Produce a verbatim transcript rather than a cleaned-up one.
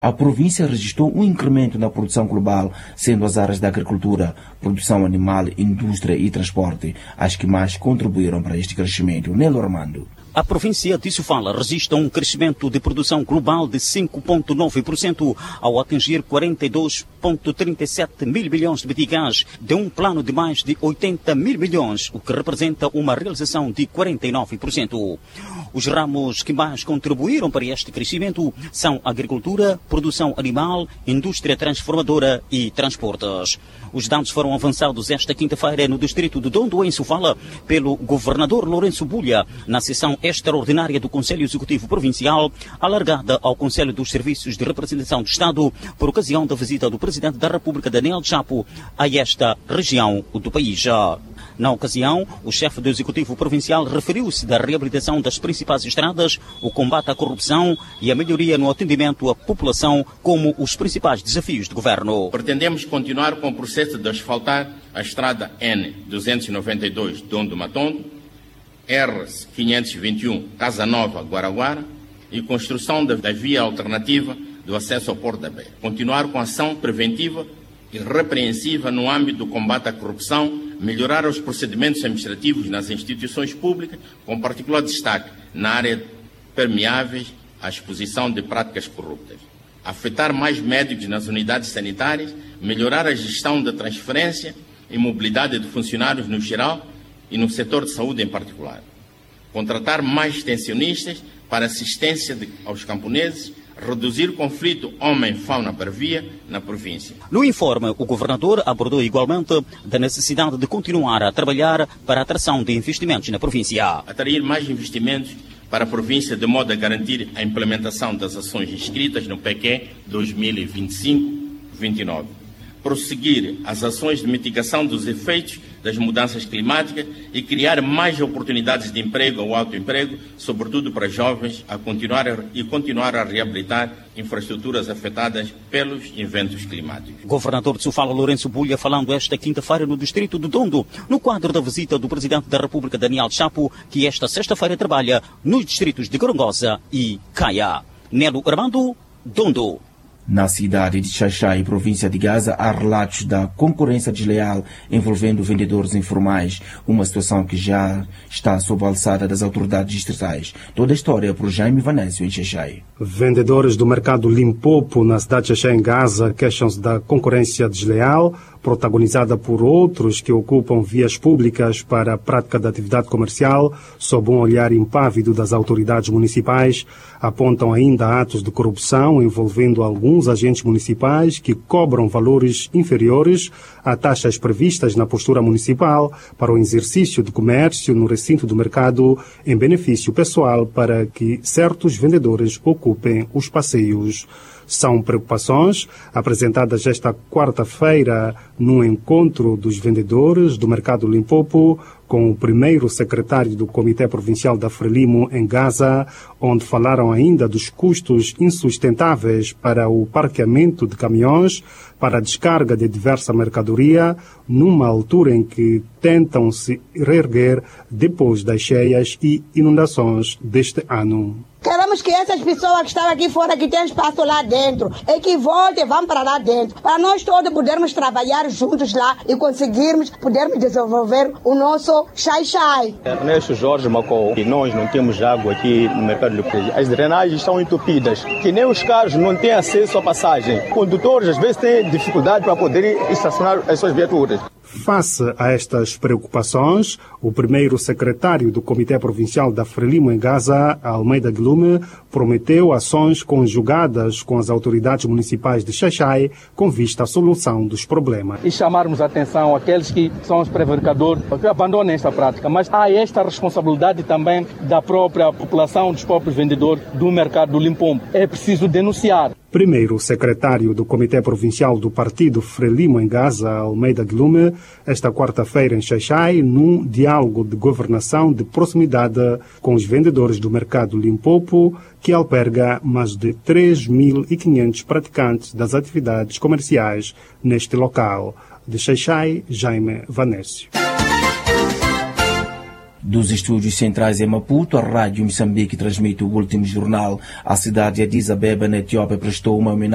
a província registrou um incremento na produção global, sendo as áreas da agricultura, produção animal, indústria e transporte as que mais contribuíram para este crescimento. Nelo Armando. A província de Sofala registra um crescimento de produção global de cinco vírgula nove por cento ao atingir quarenta e dois vírgula trinta e sete mil bilhões de meticais de um plano de mais de oitenta mil milhões, o que representa uma realização de quarenta e nove por cento. Os ramos que mais contribuíram para este crescimento são agricultura, produção animal, indústria transformadora e transportes. Os dados foram avançados esta quinta-feira no distrito de Dondo, em Sofala, pelo governador Lourenço Bulha, na sessão extraordinária do Conselho Executivo Provincial, alargada ao Conselho dos Serviços de Representação do Estado, por ocasião da visita do Presidente da República, Daniel Chapo, a esta região do país. Na ocasião, o chefe do Executivo Provincial referiu-se da reabilitação das principais estradas, o combate à corrupção e a melhoria no atendimento à população como os principais desafios do governo. Pretendemos continuar com o processo de asfaltar a estrada N duzentos e noventa e dois Dondo-Matondo, R quinhentos e vinte e um Casa Nova Guaraguara e construção da, da via alternativa do acesso ao Porto da Beira. Continuar com a ação preventiva e repreensiva no âmbito do combate à corrupção, melhorar os procedimentos administrativos nas instituições públicas, com particular destaque na área permeáveis à exposição de práticas corruptas. Afetar mais médicos nas unidades sanitárias, melhorar a gestão da transferência e mobilidade de funcionários no geral e no setor de saúde em particular. Contratar mais extensionistas para assistência de, aos camponeses, reduzir o conflito homem-fauna por via na província. No informe, o governador abordou igualmente da necessidade de continuar a trabalhar para a atração de investimentos na província. Atrair mais investimentos para a província de modo a garantir a implementação das ações inscritas no P Q dois mil e vinte e cinco vinte e nove. Prosseguir as ações de mitigação dos efeitos das mudanças climáticas e criar mais oportunidades de emprego ou autoemprego, sobretudo para jovens, a continuar a, e continuar a reabilitar infraestruturas afetadas pelos eventos climáticos. Governador de Sofala, Lourenço Bulha, falando esta quinta-feira no distrito de Dondo, no quadro da visita do Presidente da República, Daniel Chapo, que esta sexta-feira trabalha nos distritos de Gorongosa e Caia. Nelo Armando, Dondo. Na cidade de Xai-Xai, província de Gaza, há relatos da concorrência desleal envolvendo vendedores informais, uma situação que já está sob a alçada das autoridades distritais. Toda a história por Jaime Vanésio em Xai-Xai. Vendedores do mercado Limpopo, na cidade de Xai-Xai, em Gaza, queixam-se da concorrência desleal, protagonizada por outros que ocupam vias públicas para a prática da atividade comercial, sob um olhar impávido das autoridades municipais. Apontam ainda atos de corrupção envolvendo alguns agentes municipais que cobram valores inferiores a taxas previstas na postura municipal para o exercício de comércio no recinto do mercado em benefício pessoal para que certos vendedores ocupem os passeios. São preocupações apresentadas esta quarta-feira no encontro dos vendedores do mercado Limpopo com o primeiro secretário do Comitê Provincial da Frelimo em Gaza, onde falaram ainda dos custos insustentáveis para o parqueamento de caminhões, para a descarga de diversa mercadoria, numa altura em que tentam se reerguer depois das cheias e inundações deste ano. Queremos que essas pessoas que estão aqui fora, que têm espaço lá dentro, e que voltem, vão para lá dentro, para nós todos podermos trabalhar juntos lá e conseguirmos, podermos desenvolver o nosso Xai-Xai. Ernesto Jorge Macou, e nós não temos água aqui no mercado de Limpopo. As drenagens estão entupidas, que nem os carros não têm acesso à passagem. Condutores às vezes têm dificuldade para poderem estacionar as suas viaturas. Face a estas preocupações, o primeiro secretário do Comitê Provincial da Frelimo em Gaza, Almeida Guilherme, prometeu ações conjugadas com as autoridades municipais de Xai-Xai com vista à solução dos problemas. E chamarmos a atenção àqueles que são os prevaricadores, que abandonem esta prática. Mas há esta responsabilidade também da própria população, dos próprios vendedores do mercado do Limpopo. É preciso denunciar. Primeiro secretário do Comitê Provincial do Partido Frelimo em Gaza, Almeida Guilherme, esta quarta-feira em Xai-Xai, num diálogo de governação de proximidade com os vendedores do mercado Limpopo, que alberga mais de três mil e quinhentos praticantes das atividades comerciais neste local. De Xai-Xai, Jaime Vanésio. Dos estúdios centrais em Maputo, a Rádio Moçambique transmite o último jornal. A cidade de Addis Abeba, na Etiópia, prestou uma homenagem